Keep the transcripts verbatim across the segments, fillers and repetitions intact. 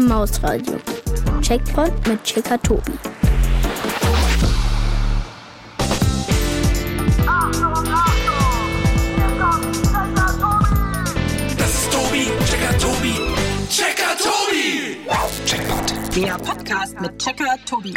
Mausradio. Checkpoint mit Checker Tobi. Das ist Tobi, Checker Tobi, Checker Tobi! Checkpoint. Der Podcast mit Checker Tobi.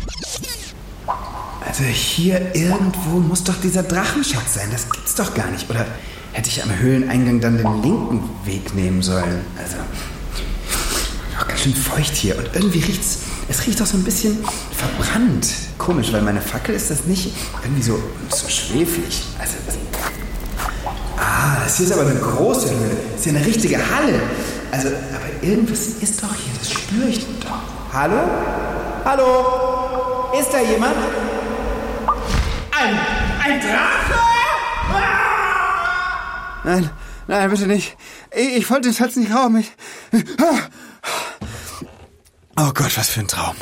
Also hier irgendwo muss doch dieser Drachenschatz sein. Das gibt's doch gar nicht. Oder hätte ich am Höhleneingang dann den linken Weg nehmen sollen? Also, doch ganz schön feucht hier. Und irgendwie riecht's, es riecht doch so ein bisschen verbrannt. Komisch, weil meine Fackel ist das nicht irgendwie so, so schweflig. Also, das, ah, das hier ist aber eine große Höhle. Das ist ja eine richtige Halle. Also, aber irgendwas ist doch hier, das spüre ich doch. Hallo? Hallo? Ist da jemand? Ein, ein Drache? Ah! Nein, nein, bitte nicht. Ich, ich wollte den Schatz nicht rauben. Ich, oh Gott, was für ein Traum.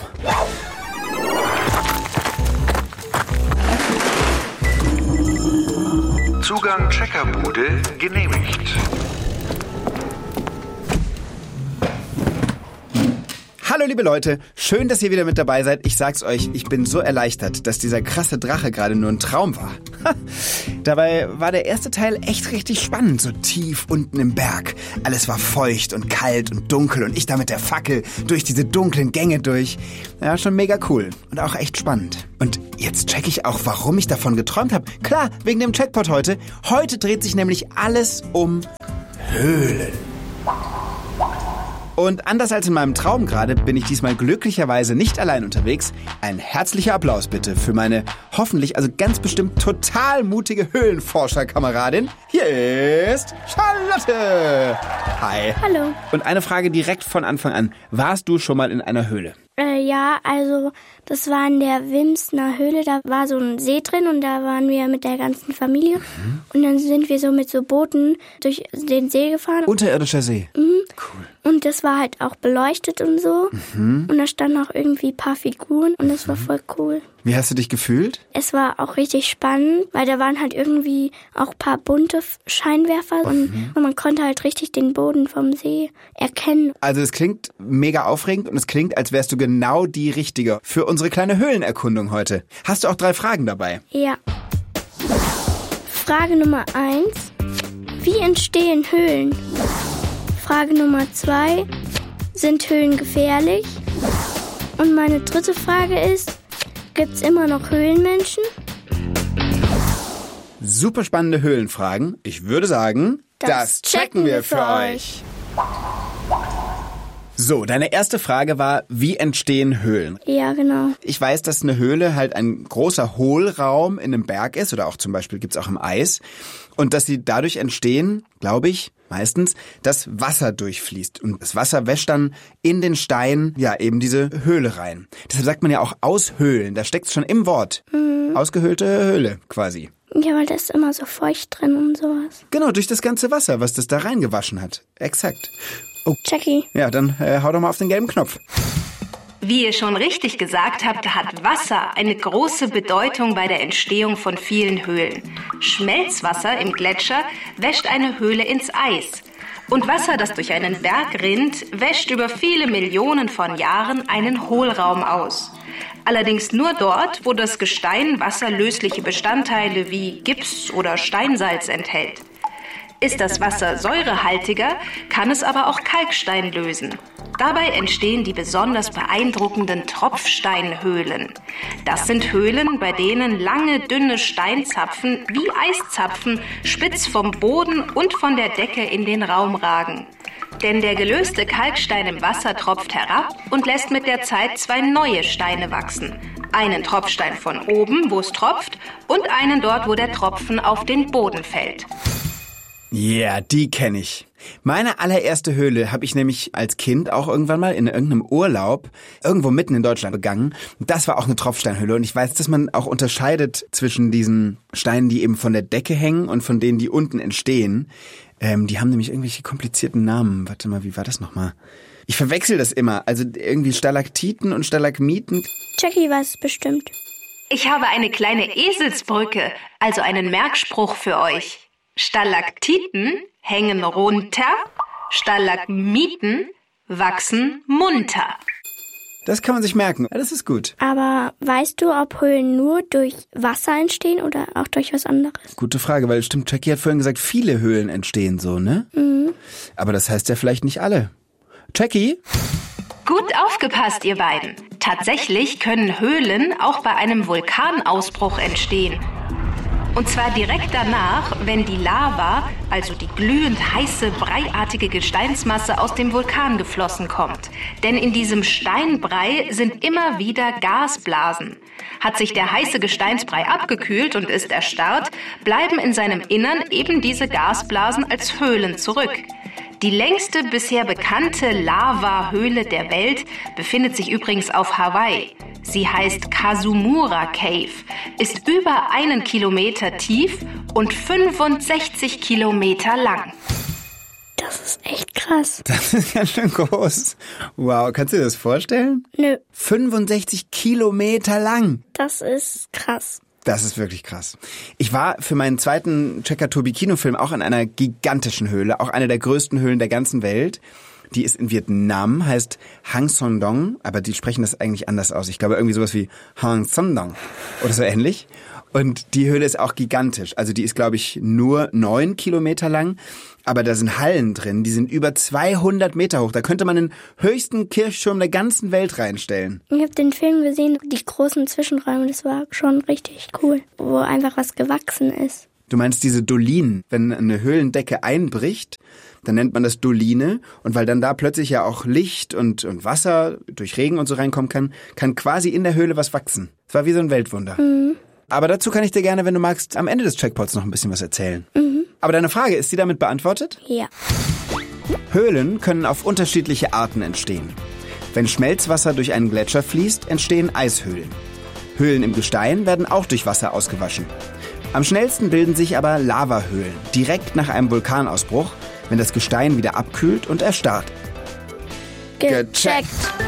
Zugang Checkerbude genehmigt. Hallo liebe Leute, schön, dass ihr wieder mit dabei seid. Ich sag's euch, ich bin so erleichtert, dass dieser krasse Drache gerade nur ein Traum war. Dabei war der erste Teil echt richtig spannend, so tief unten im Berg. Alles war feucht und kalt und dunkel und ich da mit der Fackel durch diese dunklen Gänge durch. Ja, schon mega cool und auch echt spannend. Und jetzt check ich auch, warum ich davon geträumt habe. Klar, wegen dem Checkpot heute. Heute dreht sich nämlich alles um Höhlen. Und anders als in meinem Traum gerade bin ich diesmal glücklicherweise nicht allein unterwegs. Ein herzlicher Applaus bitte für meine hoffentlich, also ganz bestimmt total mutige Höhlenforscher-Kameradin. Hier ist Charlotte. Hi. Hallo. Und eine Frage direkt von Anfang an. Warst du schon mal in einer Höhle? Äh, ja, also das war in der Wimsner Höhle, da war so ein See drin und da waren wir mit der ganzen Familie. Mhm. Und dann sind wir so mit so Booten durch den See gefahren. Unterirdischer See? Mhm. Cool. Und das war halt auch beleuchtet und so. Mhm. Und da standen auch irgendwie ein paar Figuren und das war voll cool. Wie hast du dich gefühlt? Es war auch richtig spannend, weil da waren halt irgendwie auch ein paar bunte Scheinwerfer und, mhm. und man konnte halt richtig den Boden vom See erkennen. Also es klingt mega aufregend und es klingt, als wärst du genau die Richtige für unsere kleine Höhlenerkundung heute. Hast du auch drei Fragen dabei? Ja. Frage Nummer eins. Wie entstehen Höhlen? Frage Nummer zwei. Sind Höhlen gefährlich? Und meine dritte Frage ist, gibt's immer noch Höhlenmenschen? Super spannende Höhlenfragen. Ich würde sagen, das, das checken wir für euch. So, deine erste Frage war, wie entstehen Höhlen? Ja, genau. Ich weiß, dass eine Höhle halt ein großer Hohlraum in einem Berg ist oder auch zum Beispiel gibt's auch im Eis. Und dass sie dadurch entstehen, glaube ich, meistens, dass Wasser durchfließt. Und das Wasser wäscht dann in den Stein, ja, eben diese Höhle rein. Deshalb sagt man ja auch aushöhlen. Da steckt's schon im Wort. Mhm. Ausgehöhlte Höhle quasi. Ja, weil da ist immer so feucht drin und sowas. Genau, durch das ganze Wasser, was das da reingewaschen hat. Exakt. Oh. Jackie. Ja, dann äh, hau doch mal auf den gelben Knopf. Wie ihr schon richtig gesagt habt, hat Wasser eine große Bedeutung bei der Entstehung von vielen Höhlen. Schmelzwasser im Gletscher wäscht eine Höhle ins Eis. Und Wasser, das durch einen Berg rinnt, wäscht über viele Millionen von Jahren einen Hohlraum aus. Allerdings nur dort, wo das Gestein wasserlösliche Bestandteile wie Gips oder Steinsalz enthält. Ist das Wasser säurehaltiger, kann es aber auch Kalkstein lösen. Dabei entstehen die besonders beeindruckenden Tropfsteinhöhlen. Das sind Höhlen, bei denen lange, dünne Steinzapfen wie Eiszapfen spitz vom Boden und von der Decke in den Raum ragen. Denn der gelöste Kalkstein im Wasser tropft herab und lässt mit der Zeit zwei neue Steine wachsen. Einen Tropfstein von oben, wo es tropft, und einen dort, wo der Tropfen auf den Boden fällt. Ja, yeah, die kenne ich. Meine allererste Höhle habe ich nämlich als Kind auch irgendwann mal in irgendeinem Urlaub irgendwo mitten in Deutschland begangen. Das war auch eine Tropfsteinhöhle und ich weiß, dass man auch unterscheidet zwischen diesen Steinen, die eben von der Decke hängen und von denen, die unten entstehen. Ähm, die haben nämlich irgendwelche komplizierten Namen. Warte mal, wie war das nochmal? Ich verwechsel das immer. Also irgendwie Stalaktiten und Stalagmiten. Jackie weiß bestimmt. Ich habe eine kleine Eselsbrücke, also einen Merkspruch für euch. Stalaktiten hängen runter, Stalagmiten wachsen munter. Das kann man sich merken. Ja, das ist gut. Aber weißt du, ob Höhlen nur durch Wasser entstehen oder auch durch was anderes? Gute Frage, weil stimmt, Jackie hat vorhin gesagt, viele Höhlen entstehen so, ne? Mhm. Aber das heißt ja vielleicht nicht alle. Jackie? Gut aufgepasst, ihr beiden. Tatsächlich können Höhlen auch bei einem Vulkanausbruch entstehen. Und zwar direkt danach, wenn die Lava, also die glühend heiße, breiartige Gesteinsmasse aus dem Vulkan geflossen kommt. Denn in diesem Steinbrei sind immer wieder Gasblasen. Hat sich der heiße Gesteinsbrei abgekühlt und ist erstarrt, bleiben in seinem Innern eben diese Gasblasen als Höhlen zurück. Die längste bisher bekannte Lava-Höhle der Welt befindet sich übrigens auf Hawaii. Sie heißt Kasumura Cave, ist über einen Kilometer tief und fünfundsechzig Kilometer lang. Das ist echt krass. Das ist ganz schön groß. Wow, kannst du dir das vorstellen? Nö. fünfundsechzig Kilometer lang. Das ist krass. Das ist wirklich krass. Ich war für meinen zweiten Checker-Tobi-Kinofilm auch in einer gigantischen Höhle, auch eine der größten Höhlen der ganzen Welt. Die ist in Vietnam, heißt Hang Son Dong, aber die sprechen das eigentlich anders aus. Ich glaube irgendwie sowas wie Hang Son Dong oder so ähnlich. Und die Höhle ist auch gigantisch. Also die ist, glaube ich, nur neun Kilometer lang. Aber da sind Hallen drin, die sind über zweihundert Meter hoch. Da könnte man den höchsten Kirchturm der ganzen Welt reinstellen. Ich habe den Film gesehen, die großen Zwischenräume, das war schon richtig cool, wo einfach was gewachsen ist. Du meinst diese Dolinen, wenn eine Höhlendecke einbricht, dann nennt man das Doline. Und weil dann da plötzlich ja auch Licht und, und Wasser durch Regen und so reinkommen kann, kann quasi in der Höhle was wachsen. Es war wie so ein Weltwunder. Mhm. Aber dazu kann ich dir gerne, wenn du magst, am Ende des Checkpots noch ein bisschen was erzählen. Mhm. Aber deine Frage, ist sie damit beantwortet? Ja. Höhlen können auf unterschiedliche Arten entstehen. Wenn Schmelzwasser durch einen Gletscher fließt, entstehen Eishöhlen. Höhlen im Gestein werden auch durch Wasser ausgewaschen. Am schnellsten bilden sich aber Lavahöhlen, direkt nach einem Vulkanausbruch, wenn das Gestein wieder abkühlt und erstarrt. Gecheckt.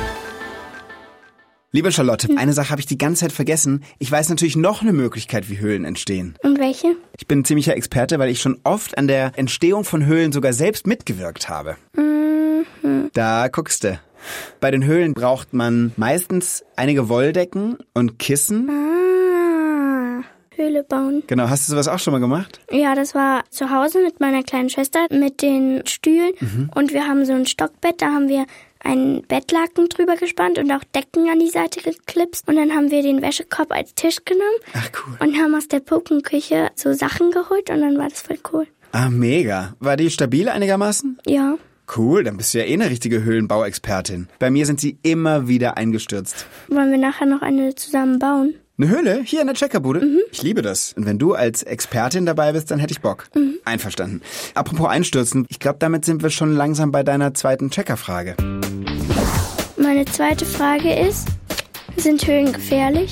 Liebe Charlotte, eine Sache habe ich die ganze Zeit vergessen. Ich weiß natürlich noch eine Möglichkeit, wie Höhlen entstehen. Und welche? Ich bin ein ziemlicher Experte, weil ich schon oft an der Entstehung von Höhlen sogar selbst mitgewirkt habe. Mhm. Da guckst du. Bei den Höhlen braucht man meistens einige Wolldecken und Kissen. Ah, Höhle bauen. Genau, hast du sowas auch schon mal gemacht? Ja, das war zu Hause mit meiner kleinen Schwester mit den Stühlen. Mhm. Und wir haben so ein Stockbett, da haben wir einen Bettlaken drüber gespannt und auch Decken an die Seite geklipst. Und dann haben wir den Wäschekorb als Tisch genommen. Ach, cool. Und haben aus der Puppenküche so Sachen geholt und dann war das voll cool. Ah, mega. War die stabil einigermaßen? Ja. Cool, dann bist du ja eh eine richtige Höhlenbauexpertin. Bei mir sind sie immer wieder eingestürzt. Wollen wir nachher noch eine zusammen bauen? Eine Höhle? Hier in der Checkerbude? Mhm. Ich liebe das. Und wenn du als Expertin dabei bist, dann hätte ich Bock. Mhm. Einverstanden. Apropos einstürzen, ich glaube, damit sind wir schon langsam bei deiner zweiten Checkerfrage. Meine zweite Frage ist, sind Höhlen gefährlich?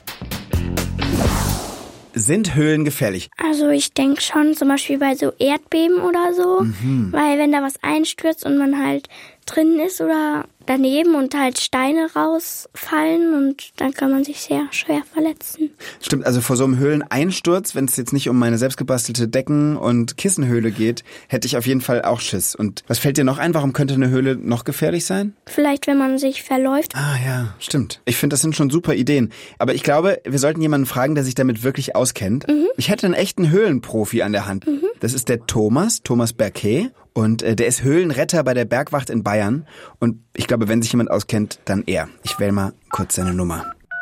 Sind Höhlen gefährlich? Also ich denke schon, zum Beispiel bei so Erdbeben oder so, mhm. weil wenn da was einstürzt und man halt drin ist oder daneben und halt Steine rausfallen und dann kann man sich sehr schwer verletzen. Stimmt, also vor so einem Höhleneinsturz, wenn es jetzt nicht um meine selbstgebastelte Decken- und Kissenhöhle geht, hätte ich auf jeden Fall auch Schiss. Und was fällt dir noch ein? Warum könnte eine Höhle noch gefährlich sein? Vielleicht, wenn man sich verläuft. Ah ja, stimmt. Ich finde, das sind schon super Ideen. Aber ich glaube, wir sollten jemanden fragen, der sich damit wirklich auskennt. Mhm. Ich hätte einen echten Höhlenprofi an der Hand. Mhm. Das ist der Thomas, Thomas Berquet. Und äh, der ist Höhlenretter bei der Bergwacht in Bayern. Und ich glaube, wenn sich jemand auskennt, dann er. Ich wähle mal kurz seine Nummer.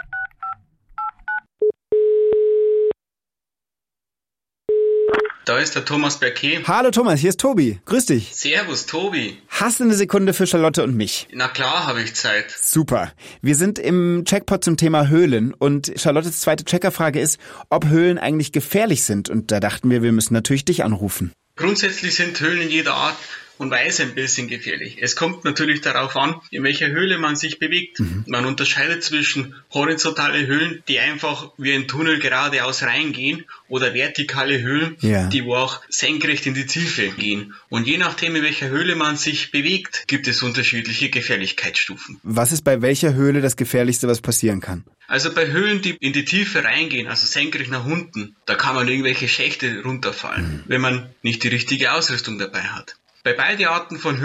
Da ist der Thomas Berquet. Hallo Thomas, hier ist Tobi. Grüß dich. Servus, Tobi. Hast du eine Sekunde für Charlotte und mich? Na klar, habe ich Zeit. Super. Wir sind im Checkpot zum Thema Höhlen und Charlottes zweite Checkerfrage ist, ob Höhlen eigentlich gefährlich sind. Und da dachten wir, wir müssen natürlich dich anrufen. Grundsätzlich sind Höhlen in jeder Art und Weise ein bisschen gefährlich. Es kommt natürlich darauf an, in welcher Höhle man sich bewegt. Mhm. Man unterscheidet zwischen horizontale Höhlen, die einfach wie ein Tunnel geradeaus reingehen, oder vertikale Höhlen, ja. die wo auch senkrecht in die Tiefe gehen. Und je nachdem, in welcher Höhle man sich bewegt, gibt es unterschiedliche Gefährlichkeitsstufen. Was ist bei welcher Höhle das Gefährlichste, was passieren kann? Also bei Höhlen, die in die Tiefe reingehen, also senkrecht nach unten, da kann man irgendwelche Schächte runterfallen, mhm. wenn man nicht die richtige Ausrüstung dabei hat. Bei beiden Arten von Höhlen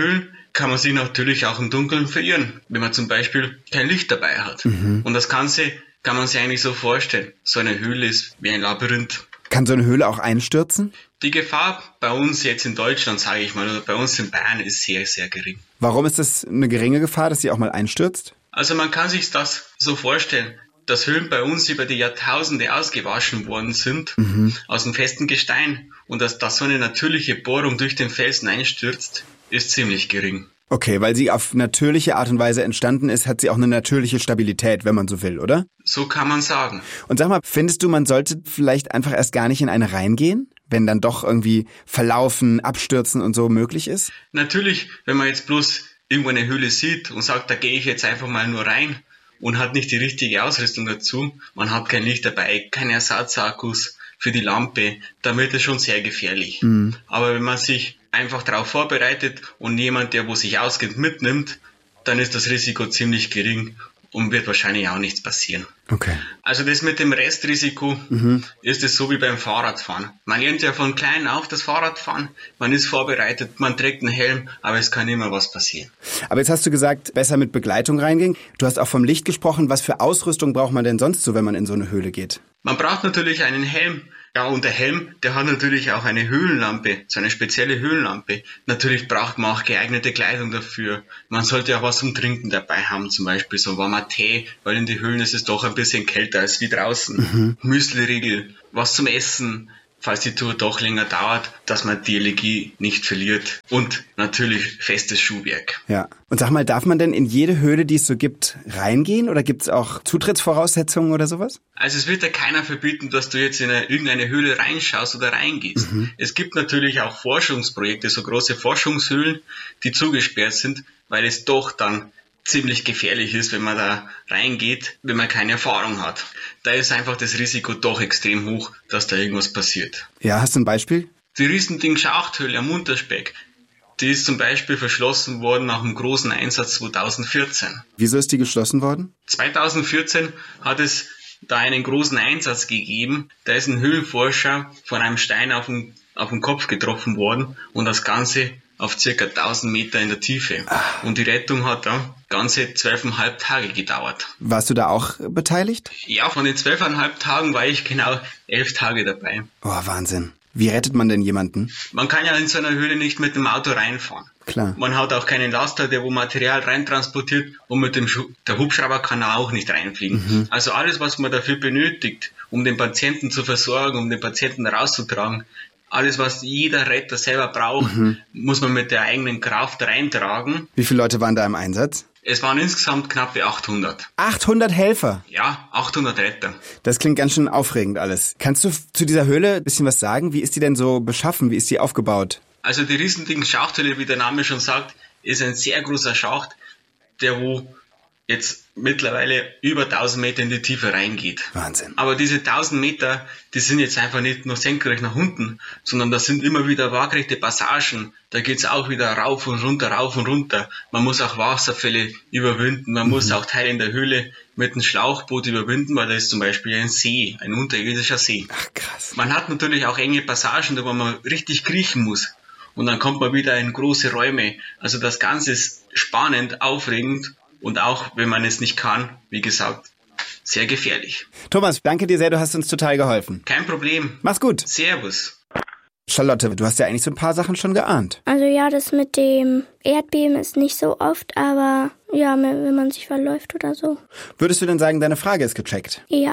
kann man sich natürlich auch im Dunkeln verirren, wenn man zum Beispiel kein Licht dabei hat. Mhm. Und das Ganze kann man sich eigentlich so vorstellen. So eine Höhle ist wie ein Labyrinth. Kann so eine Höhle auch einstürzen? Die Gefahr bei uns jetzt in Deutschland, sage ich mal, oder bei uns in Bayern ist sehr, sehr gering. Warum ist das eine geringe Gefahr, dass sie auch mal einstürzt? Also man kann sich das so vorstellen, dass Höhlen bei uns über die Jahrtausende ausgewaschen worden sind, mhm. aus dem festen Gestein. Und dass da so eine natürliche Bohrung durch den Felsen einstürzt, ist ziemlich gering. Okay, weil sie auf natürliche Art und Weise entstanden ist, hat sie auch eine natürliche Stabilität, wenn man so will, oder? So kann man sagen. Und sag mal, findest du, man sollte vielleicht einfach erst gar nicht in eine reingehen, wenn dann doch irgendwie Verlaufen, Abstürzen und so möglich ist? Natürlich, wenn man jetzt bloß irgendwo eine Höhle sieht und sagt, da gehe ich jetzt einfach mal nur rein und hat nicht die richtige Ausrüstung dazu, man hat kein Licht dabei, keine Ersatzakkus für die Lampe, dann wird es schon sehr gefährlich. Mhm. Aber wenn man sich einfach darauf vorbereitet und jemand, der wo sich auskennt, mitnimmt, dann ist das Risiko ziemlich gering und wird wahrscheinlich auch nichts passieren. Okay. Also das mit dem Restrisiko mhm. ist es so wie beim Fahrradfahren. Man lernt ja von klein auf das Fahrradfahren, man ist vorbereitet, man trägt einen Helm, aber es kann immer was passieren. Aber jetzt hast du gesagt, besser mit Begleitung reingehen. Du hast auch vom Licht gesprochen. Was für Ausrüstung braucht man denn sonst so, wenn man in so eine Höhle geht? Man braucht natürlich einen Helm. Ja, und der Helm, der hat natürlich auch eine Höhlenlampe, so eine spezielle Höhlenlampe. Natürlich braucht man auch geeignete Kleidung dafür. Man sollte auch was zum Trinken dabei haben, zum Beispiel so warmer Tee, weil in den Höhlen ist es doch ein bisschen kälter als wie draußen. Mhm. Müsliriegel, was zum Essen, falls die Tour doch länger dauert, dass man die Energie nicht verliert. Und natürlich festes Schuhwerk. Ja. Und sag mal, darf man denn in jede Höhle, die es so gibt, reingehen? Oder gibt es auch Zutrittsvoraussetzungen oder sowas? Also es wird ja keiner verbieten, dass du jetzt in eine, irgendeine Höhle reinschaust oder reingehst. Mhm. Es gibt natürlich auch Forschungsprojekte, so große Forschungshöhlen, die zugesperrt sind, weil es doch dann ziemlich gefährlich ist, wenn man da reingeht, wenn man keine Erfahrung hat. Da ist einfach das Risiko doch extrem hoch, dass da irgendwas passiert. Ja, hast du ein Beispiel? Die Riesending-Schachthöhle am Unterspeck, die ist zum Beispiel verschlossen worden nach einem großen Einsatz zweitausendvierzehn. Wieso ist die geschlossen worden? zweitausendvierzehn hat es da einen großen Einsatz gegeben. Da ist ein Höhlenforscher von einem Stein auf den, auf den Kopf getroffen worden und das Ganze auf circa tausend Meter in der Tiefe. Ach. Und die Rettung hat da ganze zwölfeinhalb Tage gedauert. Warst du da auch beteiligt? Ja, von den zwölfeinhalb Tagen war ich genau elf Tage dabei. Oh, Wahnsinn. Wie rettet man denn jemanden? Man kann ja in so einer Höhle nicht mit dem Auto reinfahren. Klar. Man hat auch keinen Laster, der wo Material reintransportiert und mit dem Schu- der Hubschrauber kann er auch nicht reinfliegen. Mhm. Also alles, was man dafür benötigt, um den Patienten zu versorgen, um den Patienten rauszutragen, alles, was jeder Retter selber braucht, mhm. muss man mit der eigenen Kraft reintragen. Wie viele Leute waren da im Einsatz? Es waren insgesamt knappe achthundert. achthundert Helfer? Ja, achthundert Retter. Das klingt ganz schön aufregend alles. Kannst du zu dieser Höhle ein bisschen was sagen? Wie ist die denn so beschaffen? Wie ist die aufgebaut? Also die riesigen Schachthöhle, wie der Name schon sagt, ist ein sehr großer Schacht, der wo jetzt mittlerweile über tausend Meter in die Tiefe reingeht. Wahnsinn. Aber diese tausend Meter, die sind jetzt einfach nicht nur senkrecht nach unten, sondern das sind immer wieder waagrechte Passagen. Da geht's auch wieder rauf und runter, rauf und runter. Man muss auch Wasserfälle überwinden. Man mhm. muss auch Teile in der Höhle mit einem Schlauchboot überwinden, weil da ist zum Beispiel ein See, ein unterirdischer See. Ach, krass. Man hat natürlich auch enge Passagen, da wo man richtig kriechen muss. Und dann kommt man wieder in große Räume. Also das Ganze ist spannend, aufregend. Und auch, wenn man es nicht kann, wie gesagt, sehr gefährlich. Thomas, danke dir sehr, du hast uns total geholfen. Kein Problem. Mach's gut. Servus. Charlotte, du hast ja eigentlich so ein paar Sachen schon geahnt. Also ja, das mit dem Erdbeben ist nicht so oft, aber ja, wenn man sich verläuft oder so. Würdest du denn sagen, deine Frage ist gecheckt? Ja.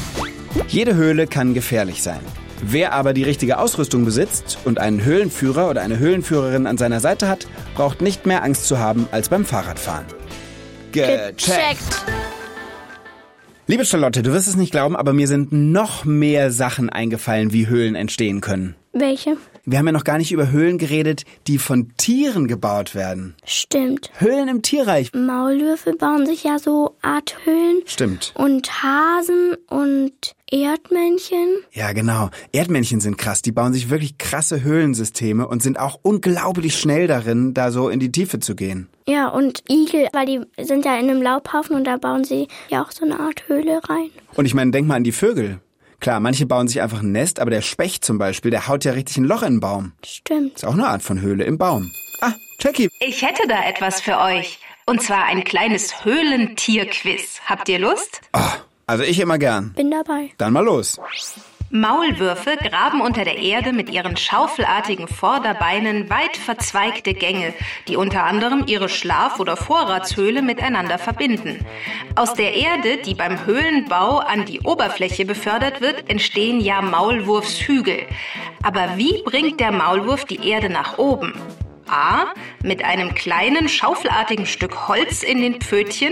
Jede Höhle kann gefährlich sein. Wer aber die richtige Ausrüstung besitzt und einen Höhlenführer oder eine Höhlenführerin an seiner Seite hat, braucht nicht mehr Angst zu haben als beim Fahrradfahren. Gecheckt. Liebe Charlotte, du wirst es nicht glauben, aber mir sind noch mehr Sachen eingefallen, wie Höhlen entstehen können. Welche? Wir haben ja noch gar nicht über Höhlen geredet, die von Tieren gebaut werden. Stimmt. Höhlen im Tierreich. Maulwürfe bauen sich ja so Art Höhlen. Stimmt. Und Hasen und Erdmännchen. Ja, genau. Erdmännchen sind krass. Die bauen sich wirklich krasse Höhlensysteme und sind auch unglaublich schnell darin, da so in die Tiefe zu gehen. Ja, und Igel, weil die sind ja in einem Laubhaufen und da bauen sie ja auch so eine Art Höhle rein. Und ich meine, denk mal an die Vögel. Klar, manche bauen sich einfach ein Nest, aber der Specht zum Beispiel, der haut ja richtig ein Loch in den Baum. Stimmt. Ist auch eine Art von Höhle im Baum. Ah, Jackie. Ich hätte da etwas für euch. Und zwar ein kleines Höhlentierquiz. Habt ihr Lust? Oh, also ich immer gern. Bin dabei. Dann mal los. Maulwürfe graben unter der Erde mit ihren schaufelartigen Vorderbeinen weit verzweigte Gänge, die unter anderem ihre Schlaf- oder Vorratshöhle miteinander verbinden. Aus der Erde, die beim Höhlenbau an die Oberfläche befördert wird, entstehen ja Maulwurfshügel. Aber wie bringt der Maulwurf die Erde nach oben? A. Mit einem kleinen schaufelartigen Stück Holz in den Pfötchen.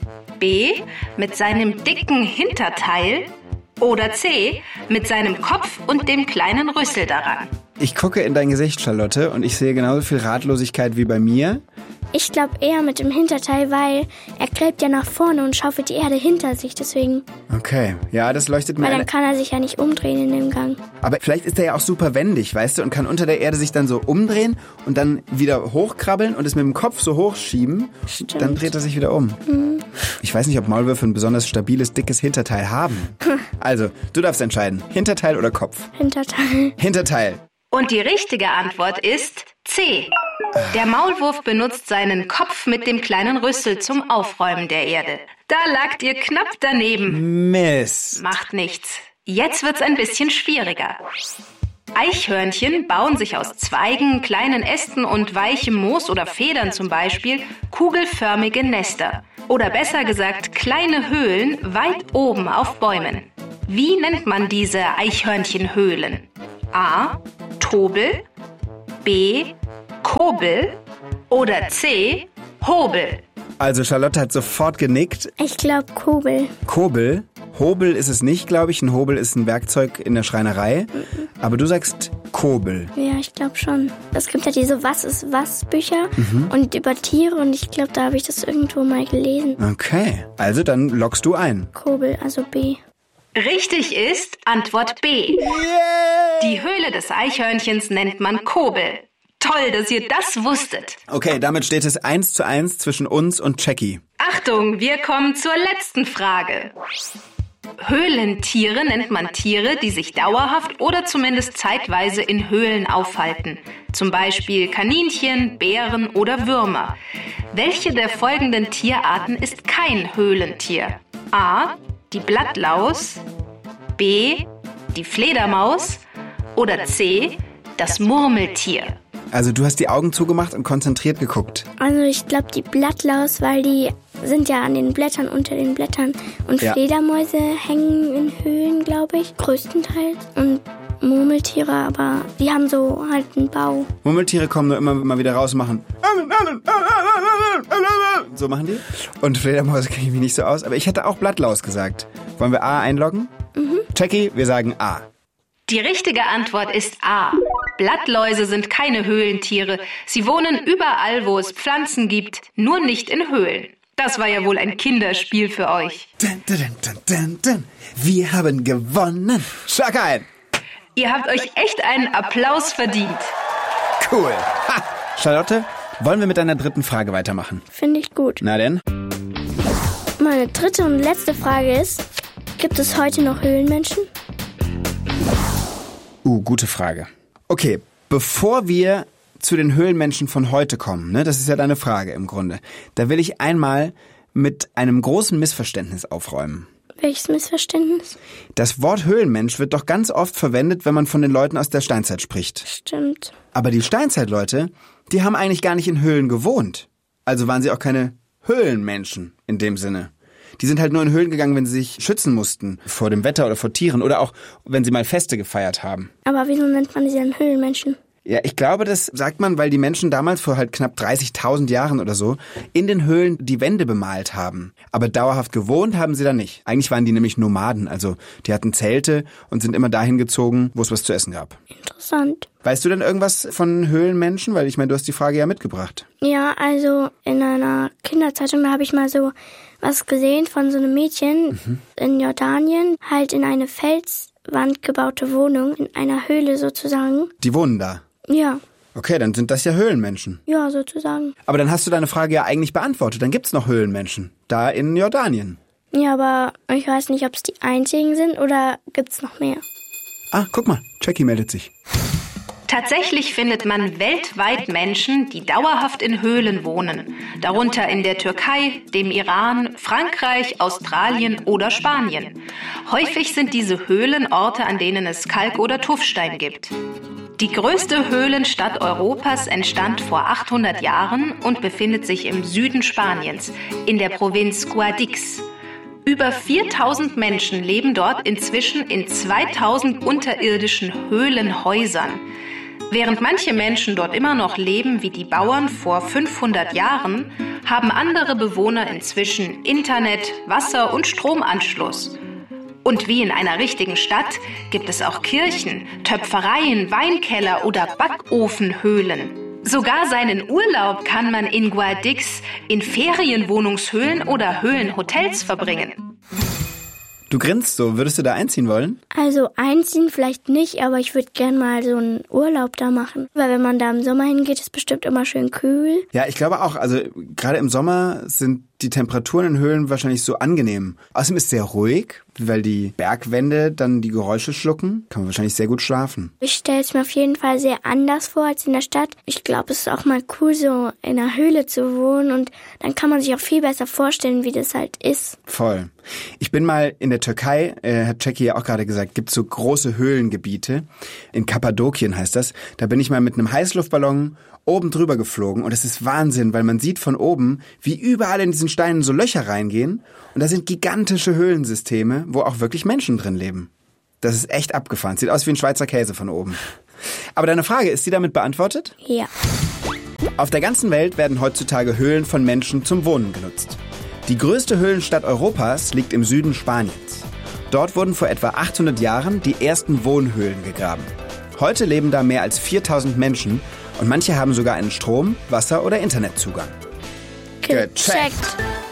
B. Mit seinem dicken Hinterteil. Oder C. Mit seinem Kopf und dem kleinen Rüssel daran. Ich gucke in dein Gesicht, Charlotte, und ich sehe genauso viel Ratlosigkeit wie bei mir. Ich glaube eher mit dem Hinterteil, weil er gräbt ja nach vorne und schaufelt die Erde hinter sich, deswegen. Okay, ja, das leuchtet mir Weil ein. dann kann er sich ja nicht umdrehen in dem Gang. Aber vielleicht ist er ja auch super wendig, weißt du, und kann unter der Erde sich dann so umdrehen und dann wieder hochkrabbeln und es mit dem Kopf so hochschieben. Stimmt. Dann dreht er sich wieder um. Mhm. Ich weiß nicht, ob Maulwürfe ein besonders stabiles, dickes Hinterteil haben. Also, du darfst entscheiden. Hinterteil oder Kopf? Hinterteil. Hinterteil. Und die richtige Antwort ist C. Der Maulwurf benutzt seinen Kopf mit dem kleinen Rüssel zum Aufräumen der Erde. Da lagt ihr knapp daneben. Mist. Macht nichts. Jetzt wird's ein bisschen schwieriger. Eichhörnchen bauen sich aus Zweigen, kleinen Ästen und weichem Moos oder Federn zum Beispiel kugelförmige Nester. Oder besser gesagt kleine Höhlen weit oben auf Bäumen. Wie nennt man diese Eichhörnchenhöhlen? A. Tobel, B. Kobel oder C. Hobel. Also Charlotte hat sofort genickt. Ich glaube Kobel. Kobel. Hobel ist es nicht, glaube ich. Ein Hobel ist ein Werkzeug in der Schreinerei. Mhm. Aber du sagst Kobel. Ja, ich glaube schon. Es gibt ja diese Was ist was Bücher mhm. und über Tiere und ich glaube, da habe ich das irgendwo mal gelesen. Okay, also dann loggst du ein. Kobel, also B. Richtig ist Antwort B. Yeah. Die Höhle des Eichhörnchens nennt man Kobel. Toll, dass ihr das wusstet. Okay, damit steht es eins zu eins zwischen uns und Jackie. Achtung, wir kommen zur letzten Frage. Höhlentiere nennt man Tiere, die sich dauerhaft oder zumindest zeitweise in Höhlen aufhalten. Zum Beispiel Kaninchen, Bären oder Würmer. Welche der folgenden Tierarten ist kein Höhlentier? A. Die Blattlaus, B. die Fledermaus oder C. das Murmeltier. Also du hast die Augen zugemacht und konzentriert geguckt. Also ich glaube die Blattlaus, weil die sind ja an den Blättern, unter den Blättern. Und ja. Fledermäuse hängen in Höhlen, glaube ich, größtenteils. Und Murmeltiere, aber die haben so halt einen Bau. Murmeltiere kommen nur immer mal wieder raus und machen... So machen die. Und Fledermäuse kenne ich mich nicht so aus. Aber ich hätte auch Blattlaus gesagt. Wollen wir A einloggen? Mhm. Jackie, wir sagen A. Die richtige Antwort ist A. Blattläuse sind keine Höhlentiere. Sie wohnen überall, wo es Pflanzen gibt, nur nicht in Höhlen. Das war ja wohl ein Kinderspiel für euch. Dun, dun, dun, dun, dun. Wir haben gewonnen. Schlag ein. Ihr habt euch echt einen Applaus verdient. Cool. Ha. Charlotte, wollen wir mit deiner dritten Frage weitermachen? Finde ich gut. Na denn? Meine dritte und letzte Frage ist, gibt es heute noch Höhlenmenschen? Uh, gute Frage. Okay, bevor wir zu den Höhlenmenschen von heute kommen, ne, das ist ja deine Frage im Grunde, da will ich einmal mit einem großen Missverständnis aufräumen. Welches Missverständnis? Das Wort Höhlenmensch wird doch ganz oft verwendet, wenn man von den Leuten aus der Steinzeit spricht. Stimmt. Aber die Steinzeitleute, die haben eigentlich gar nicht in Höhlen gewohnt. Also waren sie auch keine Höhlenmenschen in dem Sinne. Die sind halt nur in Höhlen gegangen, wenn sie sich schützen mussten vor dem Wetter oder vor Tieren oder auch, wenn sie mal Feste gefeiert haben. Aber wieso nennt man sie dann Höhlenmenschen? Ja, ich glaube, das sagt man, weil die Menschen damals vor halt knapp dreißigtausend Jahren oder so in den Höhlen die Wände bemalt haben. Aber dauerhaft gewohnt haben sie da nicht. Eigentlich waren die nämlich Nomaden, also die hatten Zelte und sind immer dahin gezogen, wo es was zu essen gab. Interessant. Weißt du denn irgendwas von Höhlenmenschen? Weil ich meine, du hast die Frage ja mitgebracht. Ja, also in einer Kinderzeitung, da habe ich mal so was gesehen von so einem Mädchen mhm. in Jordanien, halt in eine Felswand gebaute Wohnung, in einer Höhle sozusagen. Die wohnen da? Ja. Okay, dann sind das ja Höhlenmenschen. Ja, sozusagen. Aber dann hast du deine Frage ja eigentlich beantwortet. Dann gibt's noch Höhlenmenschen. Da in Jordanien. Ja, aber ich weiß nicht, ob es die einzigen sind oder gibt's noch mehr. Ah, guck mal. Jackie meldet sich. Tatsächlich findet man weltweit Menschen, die dauerhaft in Höhlen wohnen. Darunter in der Türkei, dem Iran, Frankreich, Australien oder Spanien. Häufig sind diese Höhlen Orte, an denen es Kalk- oder Tuffstein gibt. Die größte Höhlenstadt Europas entstand vor achthundert Jahren und befindet sich im Süden Spaniens, in der Provinz Guadix. Über viertausend Menschen leben dort inzwischen in zweitausend unterirdischen Höhlenhäusern. Während manche Menschen dort immer noch leben wie die Bauern vor fünfhundert Jahren, haben andere Bewohner inzwischen Internet, Wasser und Stromanschluss. Und wie in einer richtigen Stadt gibt es auch Kirchen, Töpfereien, Weinkeller oder Backofenhöhlen. Sogar seinen Urlaub kann man in Guadix in Ferienwohnungshöhlen oder Höhlenhotels verbringen. Du grinst so. Würdest du da einziehen wollen? Also einziehen vielleicht nicht, aber ich würde gern mal so einen Urlaub da machen. Weil wenn man da im Sommer hingeht, ist es bestimmt immer schön kühl. Ja, ich glaube auch. Also gerade im Sommer sind die Temperaturen in Höhlen wahrscheinlich so angenehm. Außerdem ist es sehr ruhig, weil die Bergwände dann die Geräusche schlucken. Kann man wahrscheinlich sehr gut schlafen. Ich stelle es mir auf jeden Fall sehr anders vor als in der Stadt. Ich glaube, es ist auch mal cool, so in einer Höhle zu wohnen. Und dann kann man sich auch viel besser vorstellen, wie das halt ist. Voll. Ich bin mal in der Türkei, äh, hat Jackie ja auch gerade gesagt, gibt so große Höhlengebiete. In Kappadokien heißt das. Da bin ich mal mit einem Heißluftballon oben drüber geflogen und es ist Wahnsinn, weil man sieht von oben, wie überall in diesen Steinen so Löcher reingehen und da sind gigantische Höhlensysteme, wo auch wirklich Menschen drin leben. Das ist echt abgefahren. Sieht aus wie ein Schweizer Käse von oben. Aber deine Frage, ist die damit beantwortet? Ja. Auf der ganzen Welt werden heutzutage Höhlen von Menschen zum Wohnen genutzt. Die größte Höhlenstadt Europas liegt im Süden Spaniens. Dort wurden vor etwa achthundert Jahren die ersten Wohnhöhlen gegraben. Heute leben da mehr als viertausend Menschen und manche haben sogar einen Strom-, Wasser- oder Internetzugang. Gecheckt.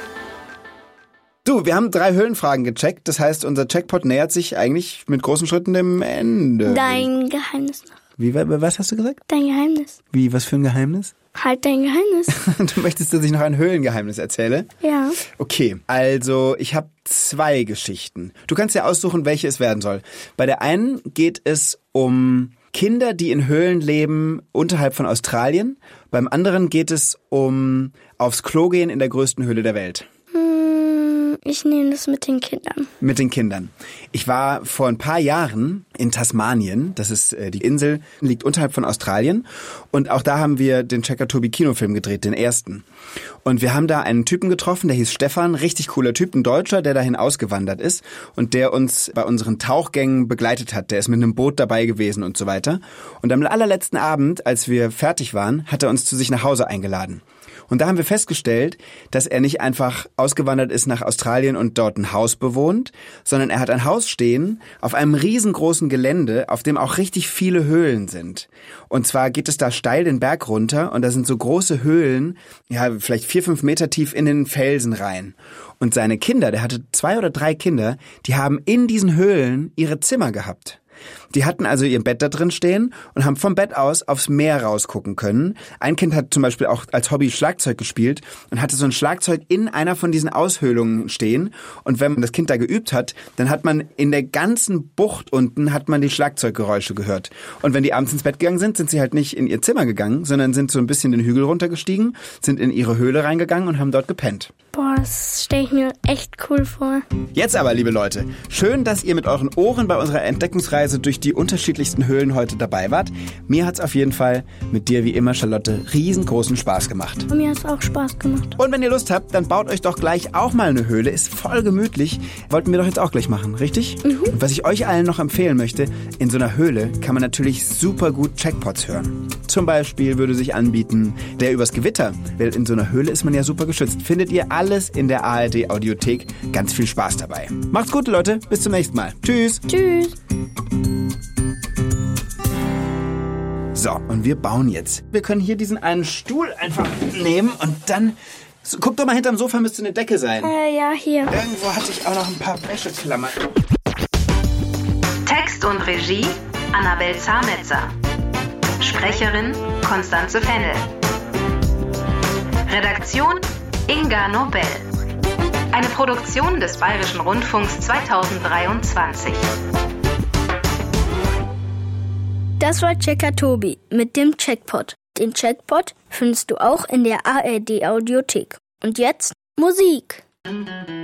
Du, wir haben drei Höhlenfragen gecheckt. Das heißt, unser Checkpot nähert sich eigentlich mit großen Schritten dem Ende. Dein Geheimnis noch. Wie, was hast du gesagt? Dein Geheimnis. Wie, was für ein Geheimnis? Halt dein Geheimnis. Du möchtest, dass ich noch ein Höhlengeheimnis erzähle? Ja. Okay, also ich habe zwei Geschichten. Du kannst ja aussuchen, welche es werden soll. Bei der einen geht es um Kinder, die in Höhlen leben, unterhalb von Australien. Beim anderen geht es um aufs Klo gehen in der größten Höhle der Welt. Ich nehme das mit den Kindern. Mit den Kindern. Ich war vor ein paar Jahren in Tasmanien. Das ist äh, die Insel, liegt unterhalb von Australien. Und auch da haben wir den Checker Tobi Kinofilm gedreht, den ersten. Und wir haben da einen Typen getroffen, der hieß Stefan. Richtig cooler Typ, ein Deutscher, der dahin ausgewandert ist. Und der uns bei unseren Tauchgängen begleitet hat. Der ist mit einem Boot dabei gewesen und so weiter. Und am allerletzten Abend, als wir fertig waren, hat er uns zu sich nach Hause eingeladen. Und da haben wir festgestellt, dass er nicht einfach ausgewandert ist nach Australien und dort ein Haus bewohnt, sondern er hat ein Haus stehen auf einem riesengroßen Gelände, auf dem auch richtig viele Höhlen sind. Und zwar geht es da steil den Berg runter und da sind so große Höhlen, ja, vielleicht vier, fünf Meter tief in den Felsen rein. Und seine Kinder, der hatte zwei oder drei Kinder, die haben in diesen Höhlen ihre Zimmer gehabt. Die hatten also ihr Bett da drin stehen und haben vom Bett aus aufs Meer rausgucken können. Ein Kind hat zum Beispiel auch als Hobby Schlagzeug gespielt und hatte so ein Schlagzeug in einer von diesen Aushöhlungen stehen. Und wenn man das Kind da geübt hat, dann hat man in der ganzen Bucht unten hat man die Schlagzeuggeräusche gehört. Und wenn die abends ins Bett gegangen sind, sind sie halt nicht in ihr Zimmer gegangen, sondern sind so ein bisschen den Hügel runtergestiegen, sind in ihre Höhle reingegangen und haben dort gepennt. Boah, das stelle ich mir echt cool vor. Jetzt aber, liebe Leute, schön, dass ihr mit euren Ohren bei unserer Entdeckungsreise durch die unterschiedlichsten Höhlen heute dabei wart. Mir hat's auf jeden Fall mit dir wie immer, Charlotte, riesengroßen Spaß gemacht. Und mir hat's auch Spaß gemacht. Und wenn ihr Lust habt, dann baut euch doch gleich auch mal eine Höhle. Ist voll gemütlich. Wollten wir doch jetzt auch gleich machen, richtig? Mhm. Und was ich euch allen noch empfehlen möchte, in so einer Höhle kann man natürlich super gut Checkpots hören. Zum Beispiel würde sich anbieten, der übers Gewitter. Weil in so einer Höhle ist man ja super geschützt. Findet ihr alles in der A R D Audiothek. Ganz viel Spaß dabei. Macht's gut, Leute. Bis zum nächsten Mal. Tschüss. Tschüss. So, und wir bauen jetzt. Wir können hier diesen einen Stuhl einfach nehmen und dann... So, guck doch mal, hinterm Sofa müsste eine Decke sein. Äh, ja, hier. Irgendwo hatte ich auch noch ein paar Wäscheklammern. Text und Regie Annabel Zahnetzer. Sprecherin Konstanze Fennel. Redaktion Inga Nobel. Eine Produktion des Bayerischen Rundfunks zweitausenddreiundzwanzig. Das war Checker Tobi mit dem Checkpot. Den Checkpot findest du auch in der A R D Audiothek. Und jetzt Musik.